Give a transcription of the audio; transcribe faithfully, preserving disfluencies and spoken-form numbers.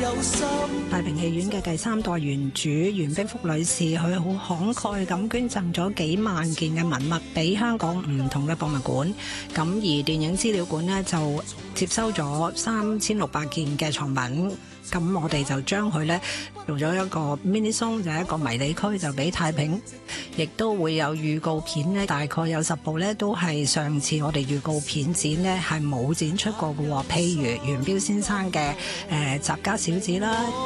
有心。 太平戲院嘅第三代原主袁冰福女士，佢好慷慨咁捐贈咗幾萬件嘅文物俾香港唔同嘅博物館，咁而電影資料館呢，就接收咗三千六百件嘅藏品，咁我哋就將佢呢做咗一個 mini zone，就係一個迷你區，就俾太平，亦都會有預告片呢，大概有十部呢，都係上次我哋預告片展呢係冇展出過嘅，譬如袁彪先生嘅誒《雜家小子》啦。